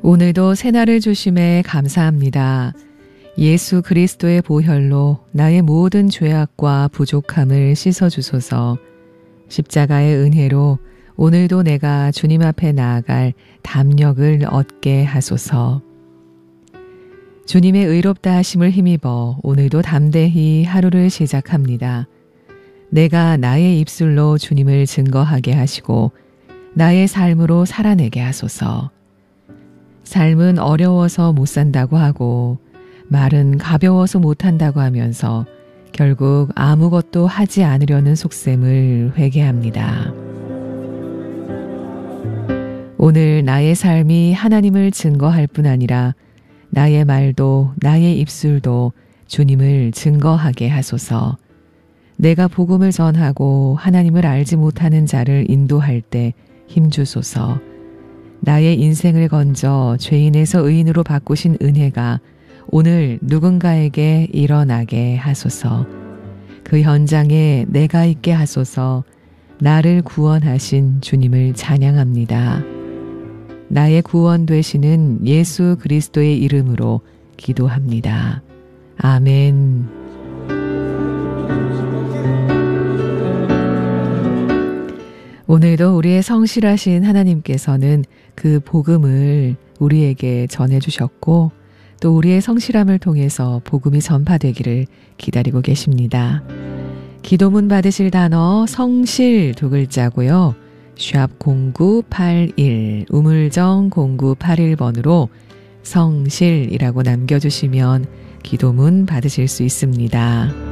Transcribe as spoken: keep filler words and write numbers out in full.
오늘도 새날을 주심에 감사합니다. 예수 그리스도의 보혈로 나의 모든 죄악과 부족함을 씻어주소서. 십자가의 은혜로 오늘도 내가 주님 앞에 나아갈 담력을 얻게 하소서. 주님의 의롭다 하심을 힘입어 오늘도 담대히 하루를 시작합니다. 내가 나의 입술로 주님을 증거하게 하시고 나의 삶으로 살아내게 하소서. 삶은 어려워서 못 산다고 하고 말은 가벼워서 못 한다고 하면서 결국 아무것도 하지 않으려는 속셈을 회개합니다. 오늘 나의 삶이 하나님을 증거할 뿐 아니라 나의 말도 나의 입술도 주님을 증거하게 하소서. 내가 복음을 전하고 하나님을 알지 못하는 자를 인도할 때 힘주소서. 나의 인생을 건져 죄인에서 의인으로 바꾸신 은혜가 오늘 누군가에게 일어나게 하소서. 그 현장에 내가 있게 하소서. 나를 구원하신 주님을 찬양합니다. 나의 구원 되시는 예수 그리스도의 이름으로 기도합니다. 아멘. 오늘도 우리의 성실하신 하나님께서는 그 복음을 우리에게 전해주셨고 또 우리의 성실함을 통해서 복음이 전파되기를 기다리고 계십니다. 기도문 받으실 단어 성실 두 글자고요. 샵 공구팔일 우물정 공구팔일 번으로 성실이라고 남겨주시면 기도문 받으실 수 있습니다.